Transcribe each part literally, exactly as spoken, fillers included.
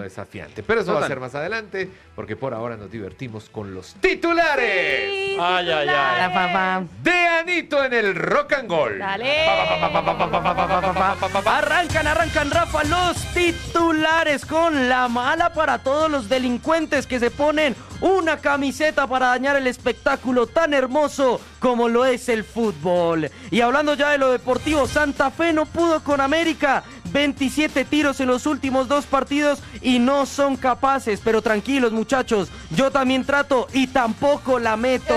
desafiante. Pero eso Total. va a ser más adelante, porque por ahora nos divertimos con los titulares. Sí, Ay, ay, ay. titulares. Pa, pa, pa. De Anito en el Rock and Roll. Dale. Arrancan, arrancan, Rafa, los titulares con la mala para todos los delincuentes que se ponen una camiseta para dañar el espectáculo tan hermoso como lo es el fútbol. Y hablando ya de lo deportivo, Santa Fe no pudo con América. veintisiete tiros en los últimos dos partidos y no son capaces. Pero tranquilos, muchachos, yo también trato y tampoco la meto.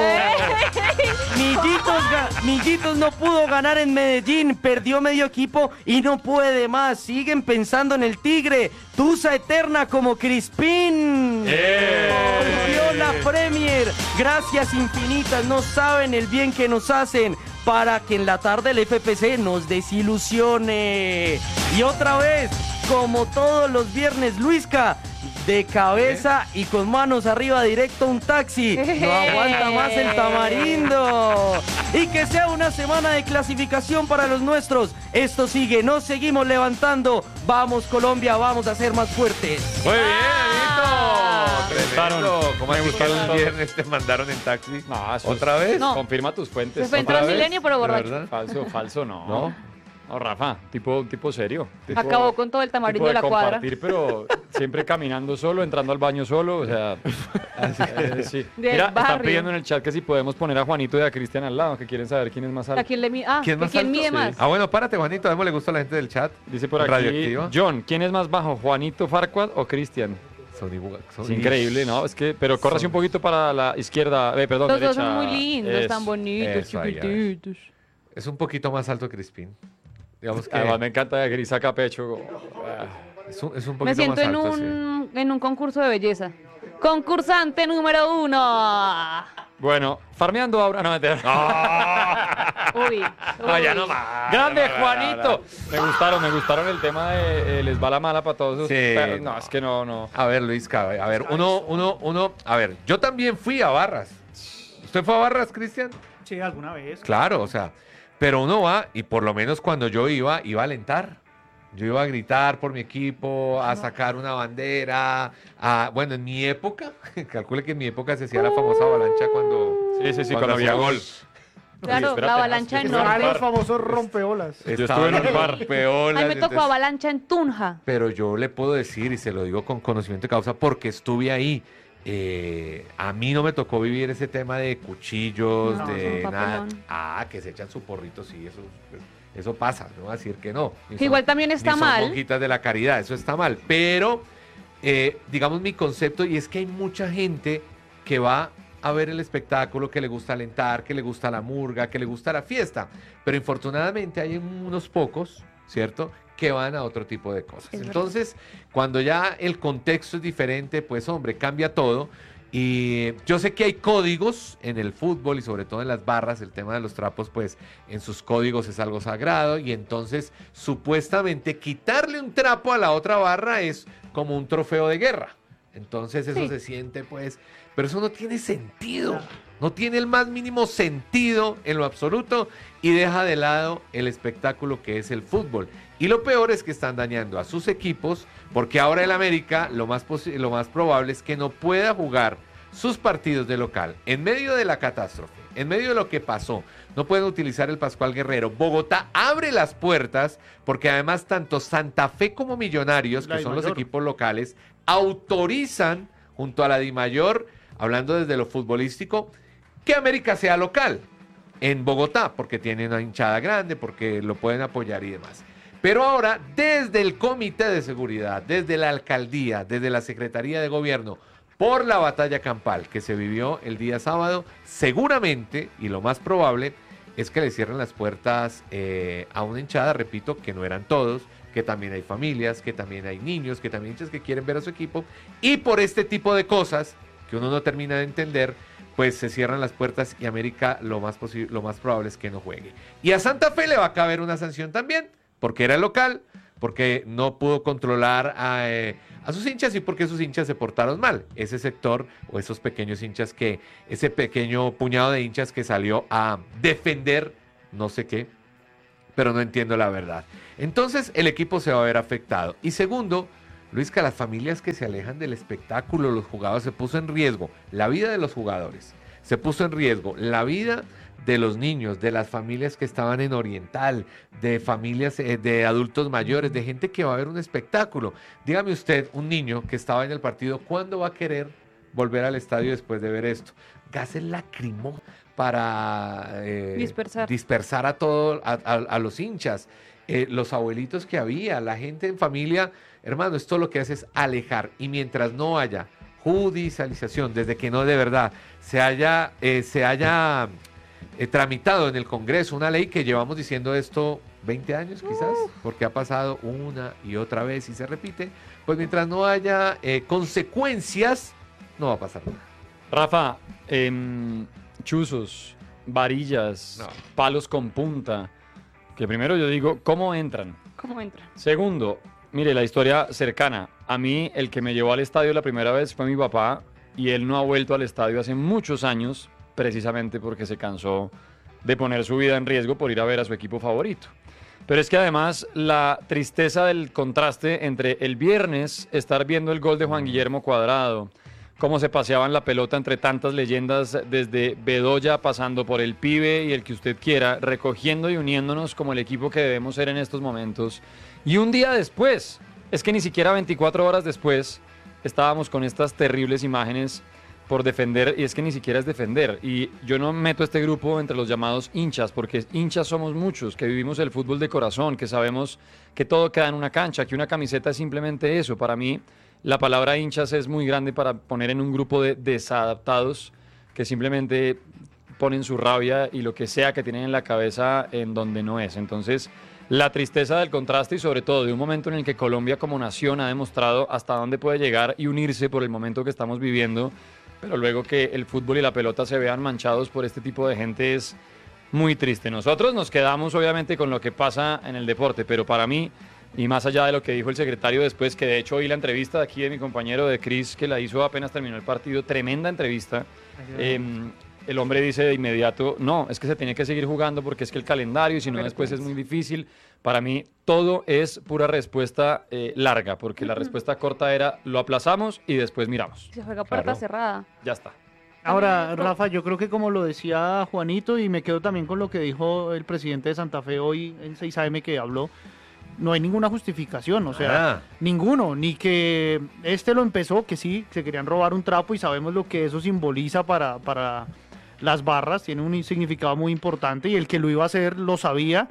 Millitos, ga- Millitos no pudo ganar en Medellín, perdió medio equipo y no puede más. Siguen pensando en el Tigre. Tusa eterna como Crispín. ¡Eh! Volvió la Premier. Gracias infinitas, no saben el bien que nos hacen para que en la tarde el F P C nos desilusione. Y otra vez, como todos los viernes, Luisca, de cabeza y con manos arriba directo a un taxi. No aguanta más el tamarindo. Y que sea una semana de clasificación para los nuestros. Esto sigue, nos seguimos levantando. Vamos Colombia, vamos a ser más fuertes. Muy bien, Anito. Tremendo. gustaron. ¿Cómo Me así que gustaron el todos. viernes te mandaron en taxi? No, eso ¿Otra es- vez? No. Confirma tus fuentes. Se fue en ¿Otra vez? Transmilenio, pero ¿De borracho. verdad? Falso, falso, no. ¿No? No, Rafa, tipo, tipo serio. Tipo- Acabó con todo el tamarindo tipo de la cuadra. compartir, pero siempre caminando solo, entrando al baño solo, o sea, eh, sí. Del Mira, están barrio. pidiendo en el chat que si podemos poner a Juanito y a Cristian al lado, que quieren saber quién es más ¿A alto. quién le mide? Ah, ¿Quién ¿que más quién alto? mide Sí. más? Ah, bueno, párate, Juanito. Démosle gusto a la gente del chat. Dice por aquí, Radioactiva. John, ¿quién es más bajo, Juanito Farquad o Cristian? Son igual. son Es increíble, ¿no? Es que, pero córrase Son- un poquito para la izquierda, eh, perdón, Los dos derecha. son muy lindos, Eso. tan bonitos, eso ahí, a ver. chiquititos. Es un poquito más alto Crispín. Digamos que Además, me encanta que Gris saca pecho. Ah. es un, es un Me poquito siento más en alto, sí. un, en un concurso de belleza. Concursante número uno. Bueno, farmeando ahora, no, mentira. Uy, No, ya uy. no más. Grande No, no, Juanito. Me gustaron, me gustaron el tema de eh, les va la mala para todos esos Sí, perros. No, no. es que no, no. A ver, Luis, cabe. A ver, uno, uno, uno. A ver, yo también fui a Barras. ¿Usted fue a Barras, Cristian? Sí, alguna vez. Claro, o sea, pero uno va y por lo menos cuando yo iba, iba a alentar. Yo iba a gritar por mi equipo, a sacar una bandera. A, bueno, en mi época, calcule que en mi época se hacía la famosa avalancha cuando, Sí, sí, sí, cuando cuando había gol. Claro, espérate, la avalancha en yo estuve en Estaban un los Norte. bar. famosos rompeolas. Yo estuve en un bar. Peolas, A mí me tocó entonces- avalancha en Tunja. Pero yo le puedo decir, y se lo digo con conocimiento de causa, porque estuve ahí. eh, a mí no me tocó vivir ese tema de cuchillos, No, de es un nada. papelón. Ah, que se echan su porrito, sí, eso, eso pasa, no voy a decir que no. Ni Que son- igual también está ni son mal. monjitas de la caridad, eso está mal. Pero, eh, digamos mi concepto, y es que hay mucha gente que va a ver el espectáculo, que le gusta alentar, que le gusta la murga, que le gusta la fiesta. Pero infortunadamente hay unos pocos, ¿cierto?, que van a otro tipo de cosas. Es verdad. Entonces, cuando ya el contexto es diferente, pues hombre, cambia todo. Y yo sé que hay códigos en el fútbol y sobre todo en las barras, el tema de los trapos, pues en sus códigos es algo sagrado y entonces supuestamente quitarle un trapo a la otra barra es como un trofeo de guerra. Entonces eso Sí. se siente pues, pero eso no tiene sentido, no tiene el más mínimo sentido en lo absoluto y deja de lado el espectáculo que es el fútbol. Y lo peor es que están dañando a sus equipos porque ahora el América lo más, posi- lo más probable es que no pueda jugar sus partidos de local en medio de la catástrofe, en medio de lo que pasó. No pueden utilizar el Pascual Guerrero. Bogotá abre las puertas porque además tanto Santa Fe como Millonarios, La que son los Dimayor. equipos locales, autorizan junto a la Dimayor, hablando desde lo futbolístico, que América sea local en Bogotá, porque tiene una hinchada grande, porque lo pueden apoyar y demás. Pero ahora, desde el Comité de Seguridad, desde la Alcaldía, desde la Secretaría de Gobierno, por la batalla campal que se vivió el día sábado, seguramente, y lo más probable, es que le cierren las puertas eh, a una hinchada, repito, que no eran todos, que también hay familias, que también hay niños, que también hay hinchas que quieren ver a su equipo, y por este tipo de cosas que uno no termina de entender, pues se cierran las puertas y América lo más, posi- lo más probable es que no juegue. Y a Santa Fe le va a caber una sanción también, porque era local, porque no pudo controlar a, eh, a sus hinchas y porque sus hinchas se portaron mal. Ese sector o esos pequeños hinchas que, ese pequeño puñado de hinchas que salió a defender no sé qué, pero no entiendo la verdad. Entonces el equipo se va a ver afectado. Y segundo, Luisca, las familias que se alejan del espectáculo, los jugadores, se puso en riesgo la vida de los jugadores, se puso en riesgo la vida de los niños, de las familias que estaban en Oriental, de familias eh, de adultos mayores, de gente que va a ver un espectáculo. Dígame usted, un niño que estaba en el partido, ¿cuándo va a querer volver al estadio después de ver esto? Gases lacrimógenos para eh, Dispersar. dispersar a todos, a, a, a los hinchas, eh, los abuelitos que había, la gente en familia. Hermano, esto lo que hace es alejar, y mientras no haya judicialización, desde que no de verdad se haya, eh, se haya eh, tramitado en el Congreso una ley, que llevamos diciendo esto veinte años quizás, porque ha pasado una y otra vez y se repite, pues mientras no haya eh, consecuencias, no va a pasar nada. Rafa, em, chuzos, varillas, No. palos con punta, que primero yo digo, ¿cómo entran? ¿Cómo entra? Segundo, mire, la historia cercana. A mí, el que me llevó al estadio la primera vez fue mi papá, y él no ha vuelto al estadio hace muchos años, precisamente porque se cansó de poner su vida en riesgo por ir a ver a su equipo favorito. Pero es que además la tristeza del contraste entre el viernes estar viendo el gol de Juan Guillermo Cuadrado, cómo se paseaban la pelota entre tantas leyendas, desde Bedoya pasando por el Pibe y el que usted quiera, recogiendo y uniéndonos como el equipo que debemos ser en estos momentos. Y un día después, es que ni siquiera veinticuatro horas después, estábamos con estas terribles imágenes por defender, y es que ni siquiera es defender. Y yo no meto este grupo entre los llamados hinchas, porque hinchas somos muchos, que vivimos el fútbol de corazón, que sabemos que todo queda en una cancha, que una camiseta es simplemente eso. Para mí, la palabra hinchas es muy grande para poner en un grupo de desadaptados que simplemente ponen su rabia y lo que sea que tienen en la cabeza en donde no es. Entonces, la tristeza del contraste, y sobre todo de un momento en el que Colombia como nación ha demostrado hasta dónde puede llegar y unirse por el momento que estamos viviendo, pero luego que el fútbol y la pelota se vean manchados por este tipo de gente, es muy triste. Nosotros nos quedamos obviamente con lo que pasa en el deporte, pero para mí, y más allá de lo que dijo el secretario después, que de hecho oí la entrevista de aquí de mi compañero de Cris, que la hizo apenas terminó el partido, tremenda entrevista, eh, el hombre dice de inmediato, no, es que se tiene que seguir jugando porque es que el calendario, y si no después es muy difícil. Para mí todo es pura respuesta eh, larga, porque la respuesta corta era, lo aplazamos y después miramos. Se juega puerta Claro. cerrada. Ya está. Ahora, Rafa, yo creo que como lo decía Juanito, y me quedo también con lo que dijo el presidente de Santa Fe hoy en seis A M que habló, no hay ninguna justificación, o sea, Ah. ninguno, ni que este lo empezó, que sí, se querían robar un trapo y sabemos lo que eso simboliza para, para las barras, tiene un significado muy importante, y el que lo iba a hacer lo sabía,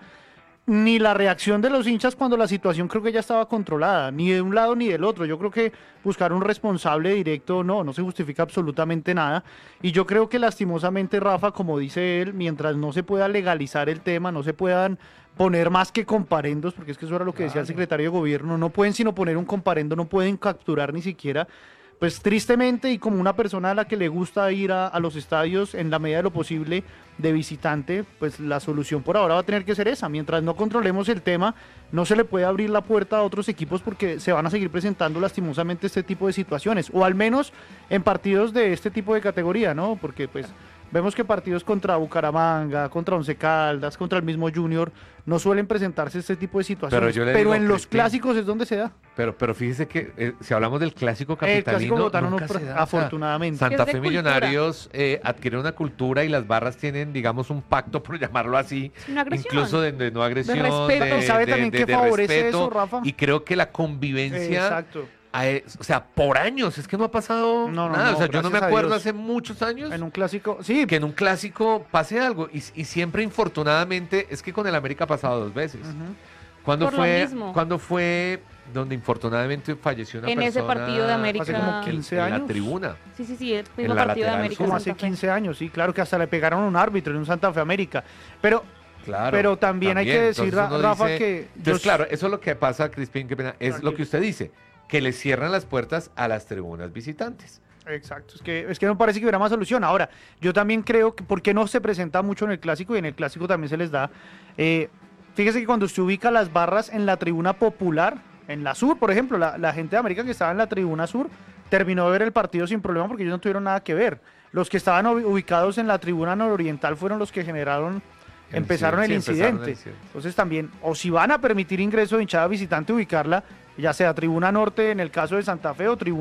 ni la reacción de los hinchas cuando la situación creo que ya estaba controlada, ni de un lado ni del otro. Yo creo que buscar un responsable directo no, no se justifica absolutamente nada, y yo creo que lastimosamente, Rafa, como dice él, mientras no se pueda legalizar el tema, no se puedan poner más que comparendos, porque es que eso era lo que decía el secretario de gobierno, no pueden sino poner un comparendo, no pueden capturar ni siquiera. Pues tristemente, y como una persona a la que le gusta ir a, a los estadios en la medida de lo posible de visitante, pues la solución por ahora va a tener que ser esa. Mientras no controlemos el tema, no se le puede abrir la puerta a otros equipos, porque se van a seguir presentando lastimosamente este tipo de situaciones, o al menos en partidos de este tipo de categoría, ¿no? Porque pues vemos que partidos contra Bucaramanga, contra Once Caldas, contra el mismo Junior, no suelen presentarse este tipo de situaciones, yo pero, le digo, en los Crispín, clásicos es donde se da. Pero, pero fíjese que eh, si hablamos del clásico El capitalino, clásico bogotano no, nunca se da. O sea, afortunadamente. Santa Es de Fe cultura. Millonarios eh, adquiere una cultura, y las barras tienen, digamos, un pacto, por llamarlo así, Una agresión. incluso de, de no agresión, De respeto. ¿Y sabe también qué favorece respeto, eso, Rafa? y creo que la convivencia, Exacto. eh, o sea, por años, es que no ha pasado No, no, nada, no, o sea, yo no me gracias a acuerdo Dios. hace muchos años En un clásico, sí, que en un clásico pase algo, y, y siempre, infortunadamente, es que con el América ha pasado dos veces. Ujú. ¿Cuándo Por lo fue, mismo. ¿Cuándo fue donde infortunadamente falleció una En persona? ese partido de América. Hace como en- quince en la años. tribuna. Sí, sí, sí, el mismo la partido de lateral América. como Santa hace Fe. quince años, sí, claro que hasta le pegaron a un árbitro en un Santa Fe América. Pero Claro. Pero también hay que decir, Entonces uno Rafa, dice- que Entonces, yo- claro, eso es lo que pasa, Crispín, qué pena, es lo Tranquilo. que usted dice, que le cierran las puertas a las tribunas visitantes. Exacto, es que, es que me parece que hubiera más solución. Ahora, yo también creo que, ¿por qué no se presenta mucho en el Clásico? Y en el Clásico también se les da. Eh, fíjese que cuando usted ubica las barras en la tribuna popular, en la sur, por ejemplo, la, la gente de América que estaba en la tribuna sur, terminó de ver el partido sin problema porque ellos no tuvieron nada que ver. Los que estaban ubi- ubicados en la tribuna nororiental fueron los que generaron, El empezaron el incidente, sí, empezaron el incidente. incidente. Entonces también, o si van a permitir ingreso de hinchada visitante, ubicarla ya sea Tribuna Norte en el caso de Santa Fe o Tribuna